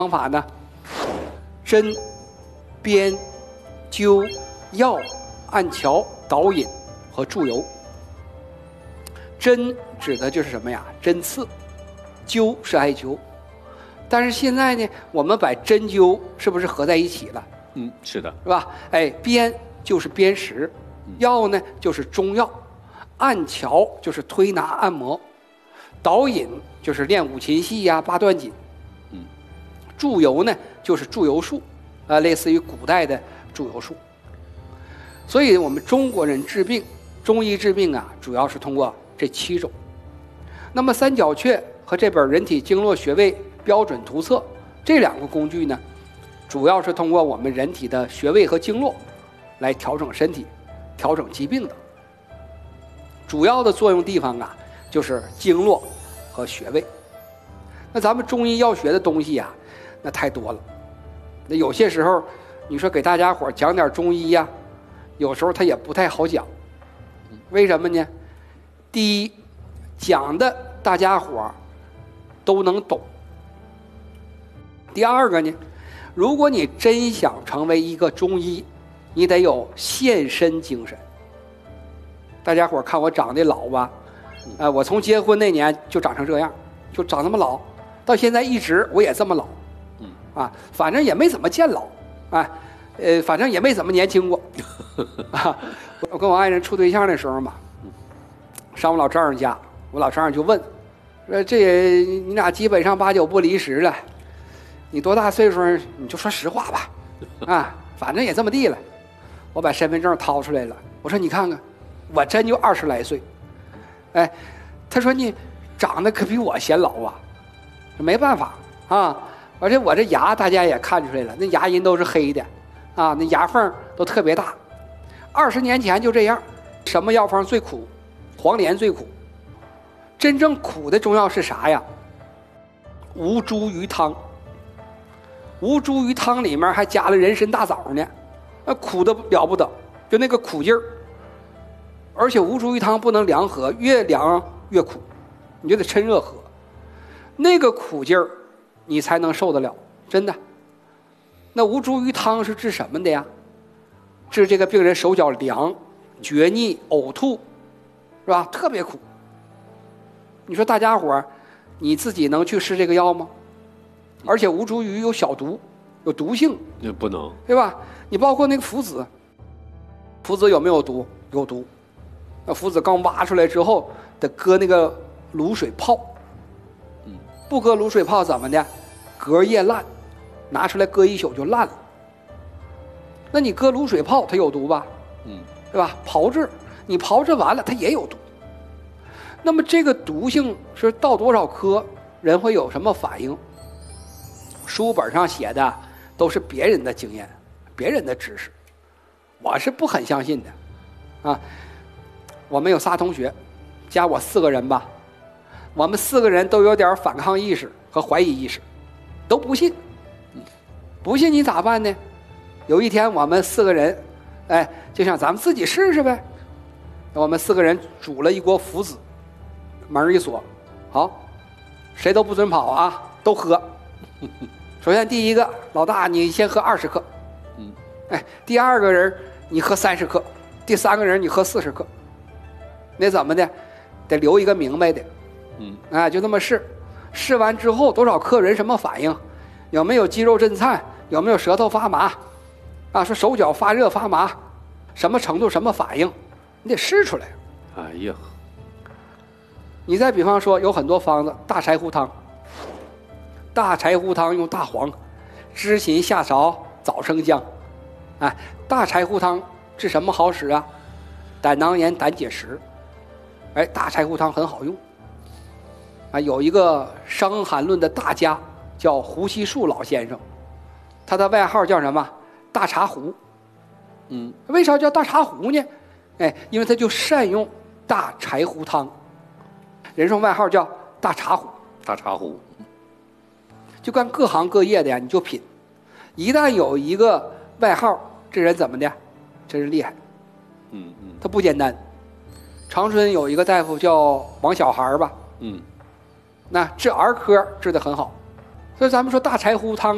方法呢，针、砭、灸、药、按桥、导引和注油。针指的就是什么呀？针刺。灸是艾灸。但是现在呢，我们把针灸是不是合在一起了？ 是的， 是吧？砭就是砭石，药呢就是中药，按桥就是推拿按摩，导引就是练五禽戏呀、八段锦，注油呢就是注油术，类似于古代的注油术。所以我们中国人治病，中医治病啊，主要是通过这7种。那么三角雀和这本《人体经络穴位标准图册》这2个工具呢，主要是通过我们人体的穴位和经络来调整身体、调整疾病的。主要的作用地方啊，就是经络和穴位。那咱们中医药学的东西啊，那太多了。那有些时候，你说给大家伙讲点中医呀，有时候它也不太好讲。为什么呢？第一，讲的大家伙都能懂。第二个呢，如果你真想成为一个中医，你得有献身精神。大家伙看我长得老吧？我从结婚那年就长成这样，就长那么老，到现在一直我也这么老。反正也没怎么见老，反正也没怎么年轻过。我跟我爱人处对象的时候嘛，上我老丈人家，我老丈人就问，说这你俩基本上8、9不离10了。你多大岁数你就说实话吧，反正也这么地了。我把身份证掏出来了，我说你看看，我真就20来岁。他说你长得可比我显老啊。没办法啊，而且我这牙大家也看出来了，那牙龈都是黑的那牙缝都特别大。20年前就这样。什么药方最苦？黄连最苦。真正苦的中药是啥呀？吴茱萸汤。吴茱萸汤里面还加了人参大枣呢，苦的了不得，就那个苦劲儿。而且吴茱萸汤不能凉喝，越凉越苦，你就得趁热喝。那个苦劲儿你才能受得了，真的。那吴茱萸汤是治什么的呀？治这个病人手脚凉、厥逆、呕吐，是吧？特别苦。你说大家伙你自己能去试这个药吗？而且吴茱萸有小毒，有毒性， 也不能， 对吧？你包括那个附子，附子有没有毒？有毒。那附子刚挖出来之后，得搁那个卤水泡。不搁卤水泡怎么的？隔夜烂，拿出来搁1宿就烂了。那你搁卤水泡，它有毒吧？对吧？炮制，你炮制完了，它也有毒。那么这个毒性是到多少克，人会有什么反应？书本上写的都是别人的经验，别人的知识，我是不很相信的。我们有仨同学，加我4个人吧，我们4个人都有点反抗意识和怀疑意识，都不信。不信你咋办呢？有一天我们4个人，就想咱们自己试试呗。我们4个人煮了一锅附子，门一锁，好，谁都不准跑啊，都喝。首先第一个老大，你先喝20克，第2个人你喝30克，第3个人你喝40克。那怎么的？得留一个明白的，就这么试。试完之后多少克人什么反应？有没有肌肉震颤？有没有舌头发麻？说手脚发热发麻，什么程度什么反应？你得试出来。 哎呀， 你再比方说有很多方子，大柴胡汤。大柴胡汤用大黄、知芹、夏芍、枣生姜。大柴胡汤治什么好使啊？胆囊炎、胆结石。大柴胡汤很好用。有一个《伤寒论》的大家叫胡锡树老先生，他的外号叫什么？大茶壶。为啥叫大茶壶呢？因为他就善用大柴胡汤，人送外号叫大茶壶。 大茶壶。 就干各行各业的呀，你就品。一旦有一个外号，这人怎么的？真是厉害。他不简单。长春有一个大夫叫王小孩吧，那治儿科治得很好。所以咱们说大柴胡汤